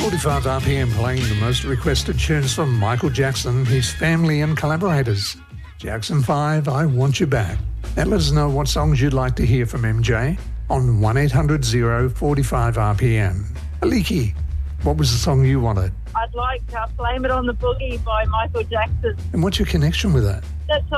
45 RPM playing the most requested tunes from Michael Jackson, his family and collaborators. Jackson 5, I Want You Back. Now let us know what songs you'd like to hear from MJ on 1800 045 RPM. Aliki, what was the song you wanted? I'd like Blame It on the Boogie by Michael Jackson. And what's your connection with that? That's